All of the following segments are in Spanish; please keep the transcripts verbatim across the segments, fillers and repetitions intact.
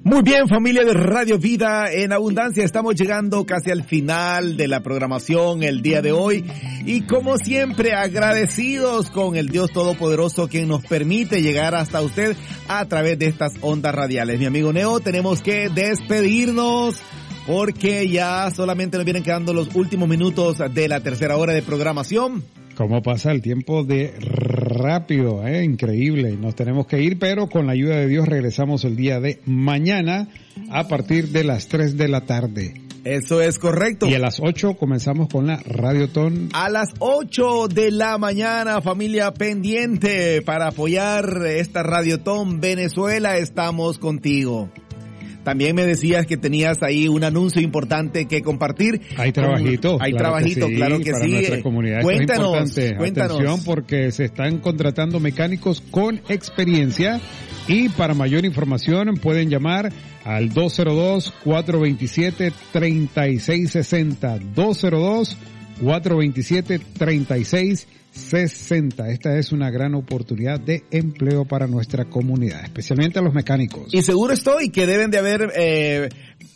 Muy bien, familia de Radio Vida en Abundancia, estamos llegando casi al final de la programación el día de hoy y como siempre agradecidos con el Dios Todopoderoso quien nos permite llegar hasta usted a través de estas ondas radiales. Mi amigo Neo, tenemos que despedirnos porque ya solamente nos vienen quedando los últimos minutos de la tercera hora de programación. ¿Cómo pasa el tiempo de rápido? ¿eh? Increíble. Nos tenemos que ir, pero con la ayuda de Dios regresamos el día de mañana a partir de las tres de la tarde. Eso es correcto. Y a las ocho comenzamos con la Radiotón. A las ocho de la mañana, familia pendiente, para apoyar esta Radiotón Venezuela, estamos contigo. También me decías que tenías ahí un anuncio importante que compartir. Hay trabajito. Hay claro trabajito, que sí, claro que para sí. nuestra comunidad. Cuéntanos, Esto es importante. cuéntanos. Atención porque se están contratando mecánicos con experiencia y para mayor información pueden llamar al dos cero dos, cuatro dos siete, tres seis seis cero. dos cero dos, cuatro dos siete, tres seis sesenta. Esta es una gran oportunidad de empleo para nuestra comunidad, especialmente a los mecánicos. Y seguro estoy que deben de haber eh,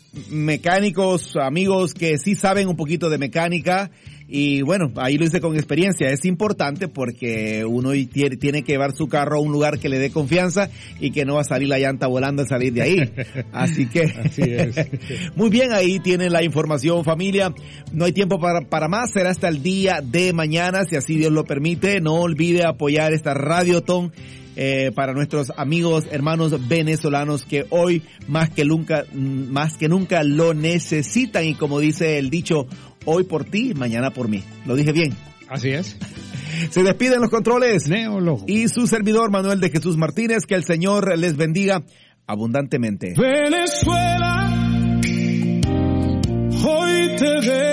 mecánicos, amigos que sí saben un poquito de mecánica y bueno, ahí lo hice con experiencia. Es importante porque uno tiene que llevar su carro a un lugar que le dé confianza y que no va a salir la llanta volando al salir de ahí. Así que, así es. Muy bien, ahí tienen la información, familia. No hay tiempo para, para más, será hasta el día de mañana, si así Dios lo permite. No olvide apoyar esta Radiotón eh, para nuestros amigos, hermanos venezolanos que hoy más que nunca, más que nunca lo necesitan y como dice el dicho, hoy por ti, mañana por mí. ¿Lo dije bien? Así es. Se despiden los controles. Neólogo. Y su servidor Manuel de Jesús Martínez. Que el Señor les bendiga abundantemente. Venezuela, hoy te veo.